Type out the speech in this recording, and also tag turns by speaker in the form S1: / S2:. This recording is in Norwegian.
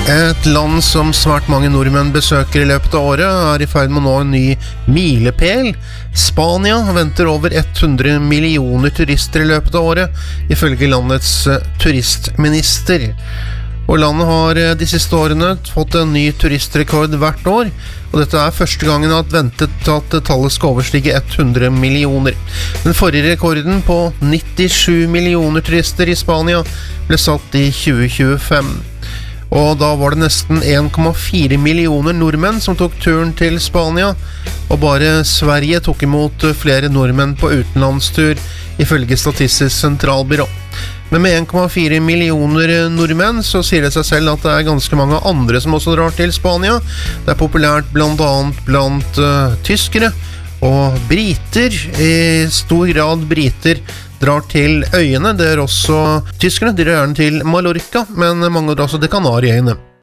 S1: Et land som svært mange nordmenn besøker i løpet av året I ferd med å nå en ny milepæl. Spania venter over 100 millioner turister I løpet av året, ifølge landets turistminister. Og landet har de siste årene fått en ny turistrekord hvert år, og dette første gangen at ventet at tallet skal overstige 100 millioner. Den forrige rekorden på 97 millioner turister I Spania ble satt I 2025. Og da var det nesten 1,4 millioner nordmenn som tok turen til Spania, og bare Sverige tok imot flere nordmenn på utenlandstur, ifølge Statistisk sentralbyrå. Men med 1,4 millioner nordmenn så sier det seg selv at det ganske mange andre som også drar til Spania. Det populært blant annet blant tyskere og briter. I stor grad briter drar til øyene. Det også tyskerne, de drar gjerne til Mallorca, men mange drar også til Kanariøyene.